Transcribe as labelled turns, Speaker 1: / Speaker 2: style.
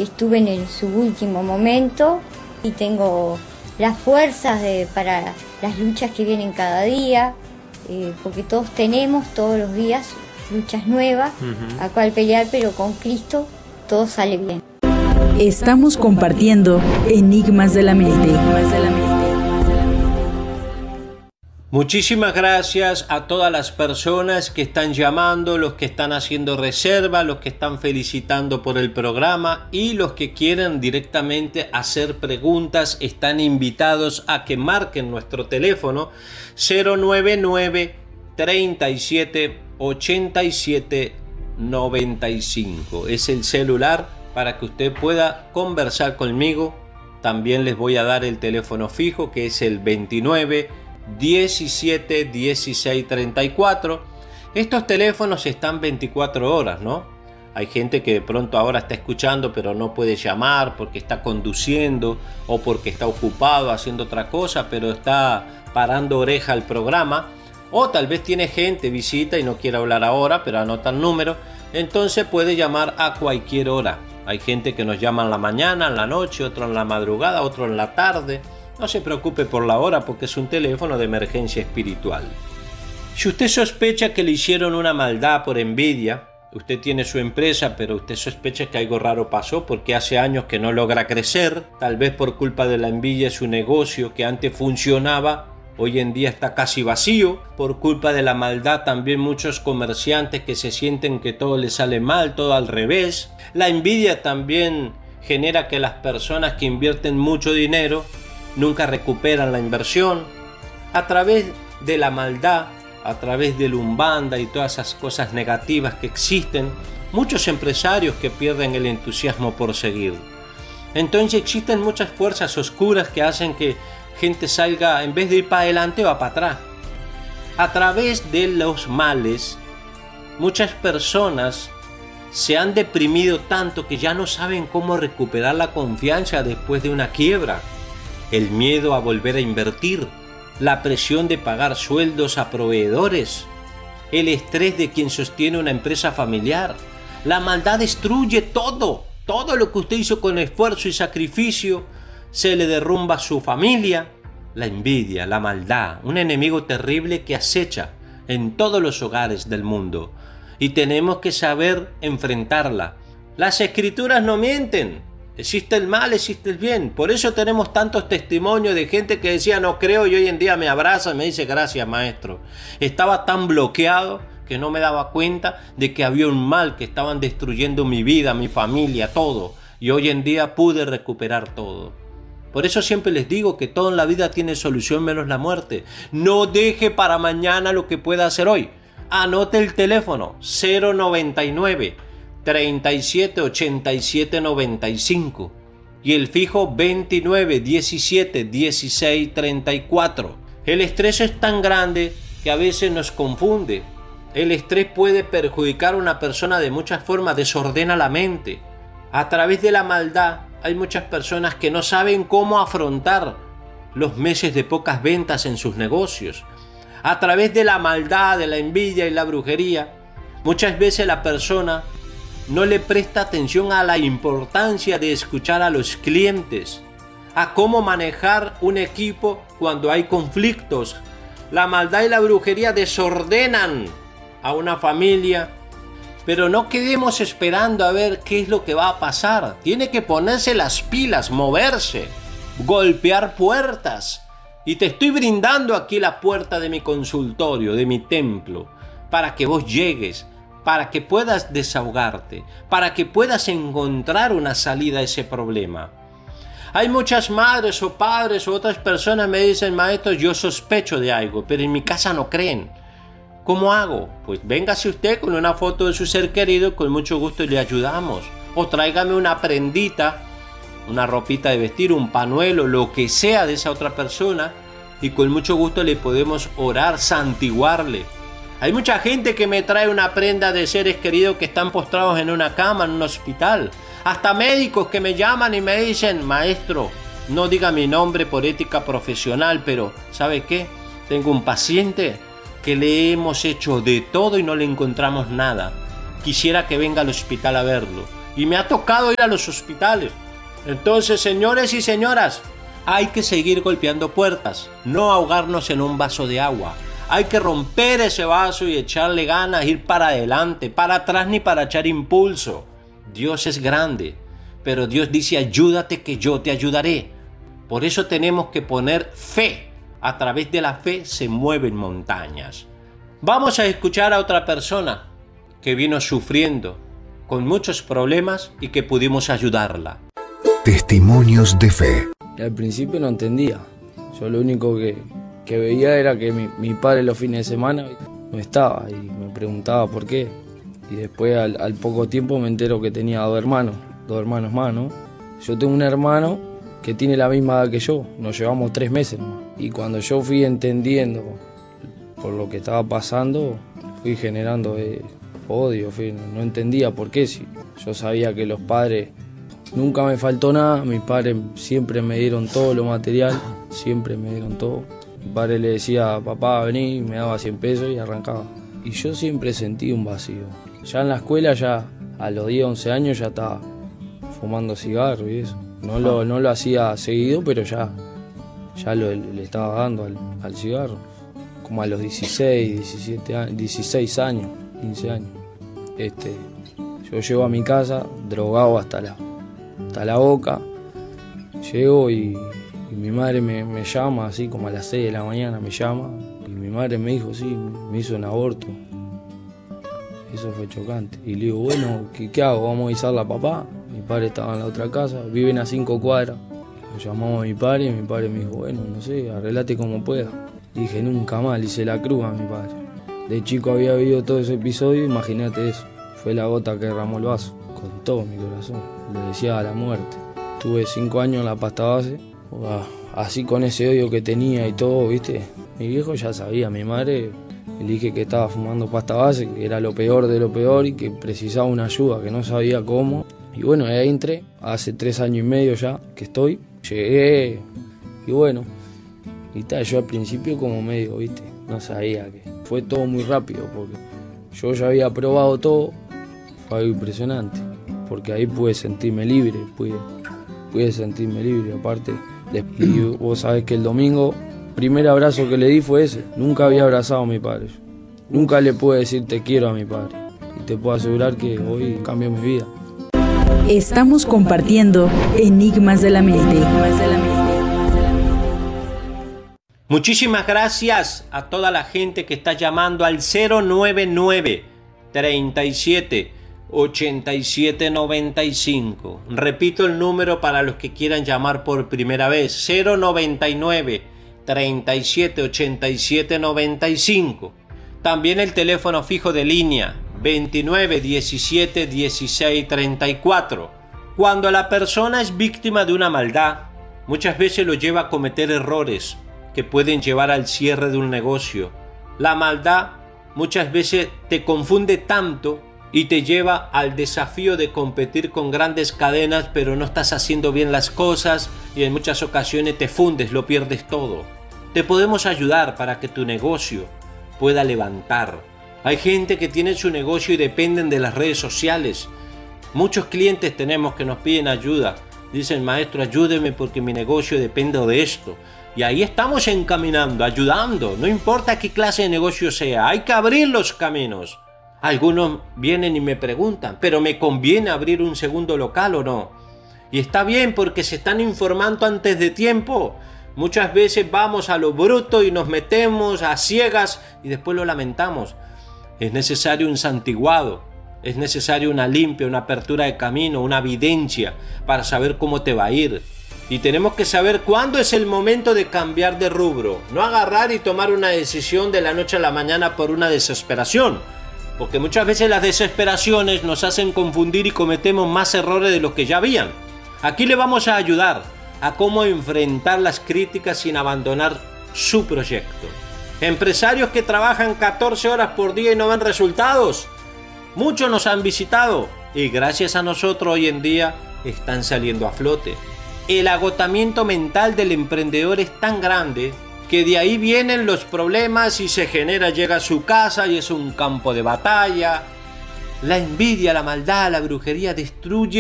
Speaker 1: estuve en su último momento y tengo las fuerzas para las luchas que vienen cada día, porque todos tenemos todos los días luchas nuevas a cual pelear, pero con Cristo todo sale bien.
Speaker 2: Estamos compartiendo Enigmas de la Mente.
Speaker 3: Muchísimas gracias a todas las personas que están llamando, los que están haciendo reserva, los que están felicitando por el programa y los que quieren directamente hacer preguntas. Están invitados a que marquen nuestro teléfono 099 37 87 95. Es el celular para que usted pueda conversar conmigo. También les voy a dar el teléfono fijo, que es el 29 17 16 34. Estos teléfonos están 24 horas, ¿no? Hay gente que de pronto ahora está escuchando pero no puede llamar porque está conduciendo o porque está ocupado haciendo otra cosa, pero está parando oreja al programa. O tal vez tiene gente, visita y no quiere hablar ahora, pero anota el número. Entonces puede llamar a cualquier hora. Hay gente que nos llama en la mañana, en la noche, otro en la madrugada, otro en la tarde. No se preocupe por la hora porque es un teléfono de emergencia espiritual. Si usted sospecha que le hicieron una maldad por envidia, usted tiene su empresa, pero usted sospecha que algo raro pasó porque hace años que no logra crecer, tal vez por culpa de la envidia su negocio que antes funcionaba, hoy en día está casi vacío, por culpa de la maldad también muchos comerciantes que se sienten que todo les sale mal, todo al revés. La envidia también genera que las personas que invierten mucho dinero nunca recuperan la inversión. A través de la maldad, a través de la umbanda y todas esas cosas negativas que existen, muchos empresarios que pierden el entusiasmo por seguir. Entonces existen muchas fuerzas oscuras que hacen que gente salga, en vez de ir para adelante, va para atrás. A través de los males, muchas personas se han deprimido tanto que ya no saben cómo recuperar la confianza después de una quiebra. El miedo a volver a invertir, la presión de pagar sueldos a proveedores, el estrés de quien sostiene una empresa familiar. La maldad destruye todo lo que usted hizo con esfuerzo y sacrificio, se le derrumba a su familia. La envidia, la maldad, un enemigo terrible que acecha en todos los hogares del mundo y tenemos que saber enfrentarla. Las escrituras no mienten. Existe el mal, existe el bien. Por eso tenemos tantos testimonios de gente que decía no creo y hoy en día me abraza y me dice gracias maestro. Estaba tan bloqueado que no me daba cuenta de que había un mal que estaban destruyendo mi vida, mi familia, todo. Y hoy en día pude recuperar todo. Por eso siempre les digo que todo en la vida tiene solución menos la muerte. No deje para mañana lo que pueda hacer hoy. Anote el teléfono 099 37 87 95 y el fijo 29 17 16 34. El estrés es tan grande que a veces nos confunde. El estrés puede perjudicar a una persona de muchas formas, desordena la mente. A través de la maldad hay muchas personas que no saben cómo afrontar los meses de pocas ventas en sus negocios. A través de la maldad, de la envidia y la brujería, muchas veces la persona no le presta atención a la importancia de escuchar a los clientes, a cómo manejar un equipo cuando hay conflictos. La maldad y la brujería desordenan a una familia, pero no quedemos esperando a ver qué es lo que va a pasar. Tiene que ponerse las pilas, moverse, golpear puertas. Y te estoy brindando aquí la puerta de mi consultorio, de mi templo, para que vos llegues, para que puedas desahogarte, para que puedas encontrar una salida a ese problema. Hay muchas madres o padres o otras personas me dicen, maestro, yo sospecho de algo, pero en mi casa no creen. ¿Cómo hago? Pues véngase usted con una foto de su ser querido, con mucho gusto le ayudamos. O tráigame una prendita, una ropita de vestir, un panuelo, lo que sea de esa otra persona, y con mucho gusto le podemos orar, santiguarle. Hay mucha gente que me trae una prenda de seres queridos que están postrados en una cama, en un hospital. Hasta médicos que me llaman y me dicen, maestro, no diga mi nombre por ética profesional, pero ¿sabe qué? Tengo un paciente que le hemos hecho de todo y no le encontramos nada. Quisiera que venga al hospital a verlo. y me ha tocado ir a los hospitales. Entonces, señores y señoras, hay que seguir golpeando puertas, no ahogarnos en un vaso de agua. Hay que romper ese vaso y echarle ganas, ir para adelante, para atrás ni para echar impulso. Dios es grande, pero Dios dice: ayúdate que yo te ayudaré. Por eso tenemos que poner fe. A través de la fe se mueven montañas. Vamos a escuchar a otra persona que vino sufriendo con muchos problemas y que pudimos ayudarla.
Speaker 4: Testimonios de fe.
Speaker 5: Al principio no entendía. Yo lo único que veía era que mi padre los fines de semana no estaba y me preguntaba por qué. Y después al poco tiempo me entero que tenía dos hermanos más, ¿no? Yo tengo un hermano que tiene la misma edad que yo, nos llevamos 3 meses nomás. Y cuando yo fui entendiendo por lo que estaba pasando, fui generando odio, no entendía por qué. Si yo sabía que los padres, nunca me faltó nada, mis padres siempre me dieron todo lo material, siempre me dieron todo. Mi padre le decía: papá, vení, me daba 100 pesos y arrancaba. Y yo siempre sentí un vacío. Ya en la escuela, ya a los 10, 11 años ya estaba fumando cigarro y eso. No lo hacía seguido, pero ya le estaba dando al cigarro. Como a los 16, 17 años, 16 años, 15 años. Yo llego a mi casa, drogado hasta la boca. Llego y mi madre me llama, así como a las 6 de la mañana me llama. Y mi madre me dijo: sí, me hizo un aborto. Eso fue chocante. Y le digo: bueno, ¿qué hago? ¿Vamos a avisarle a papá? Mi padre estaba en la otra casa, viven a 5 cuadras. Lo llamamos a mi padre y mi padre me dijo: bueno, no sé, arreglate como pueda. Dije: nunca más, le hice la cruz a mi padre. De chico había vivido todo ese episodio, imagínate eso. Fue la gota que derramó el vaso, con todo mi corazón. Le deseaba la muerte. Tuve 5 años en la pasta base, así con ese odio que tenía y todo, ¿viste? Mi viejo ya sabía, mi madre le dije que estaba fumando pasta base, que era lo peor de lo peor y que precisaba una ayuda, que no sabía cómo. Y bueno, ahí entré, hace 3 años y medio ya que estoy, llegué y bueno, y tal, yo al principio como medio, ¿viste? No sabía, que fue todo muy rápido porque yo ya había probado todo, fue algo impresionante, porque ahí pude sentirme libre, pude sentirme libre, aparte, y vos sabés que el domingo, primer abrazo que le di fue ese, nunca había abrazado a mi padre, nunca le pude decir te quiero a mi padre, y te puedo asegurar que hoy cambió mi vida.
Speaker 2: Estamos compartiendo Enigmas de la Mente.
Speaker 3: Muchísimas gracias a toda la gente que está llamando al 099 37 87 95. Repito el número para los que quieran llamar por primera vez: 099 37 87 95. También el teléfono fijo de línea 29 17 16 34. Cuando la persona es víctima de una maldad, muchas veces lo lleva a cometer errores que pueden llevar al cierre de un negocio. La maldad muchas veces te confunde tanto y te lleva al desafío de competir con grandes cadenas, pero no estás haciendo bien las cosas y en muchas ocasiones te fundes, lo pierdes todo. Te podemos ayudar para que tu negocio pueda levantar. Hay gente que tiene su negocio y dependen de las redes sociales. Muchos clientes tenemos que nos piden ayuda. Dicen: maestro, ayúdeme porque mi negocio depende de esto. Y ahí estamos encaminando, ayudando. No importa qué clase de negocio sea, hay que abrir los caminos. Algunos vienen y me preguntan: ¿pero me conviene abrir un segundo local o no? Y está bien, porque se están informando antes de tiempo. Muchas veces vamos a lo bruto y nos metemos a ciegas y después lo lamentamos. Es necesario un santiguado, es necesario una limpia, una apertura de camino, una videncia para saber cómo te va a ir. Y tenemos que saber cuándo es el momento de cambiar de rubro. No agarrar y tomar una decisión de la noche a la mañana por una desesperación. Porque muchas veces las desesperaciones nos hacen confundir y cometemos más errores de los que ya habían. Aquí le vamos a ayudar a cómo enfrentar las críticas sin abandonar su proyecto. Empresarios que trabajan 14 horas por día y no ven resultados. Muchos nos han visitado y gracias a nosotros hoy en día están saliendo a flote. El agotamiento mental del emprendedor es tan grande que de ahí vienen los problemas y llega a su casa y es un campo de batalla. la envidia, la maldad, la brujería destruye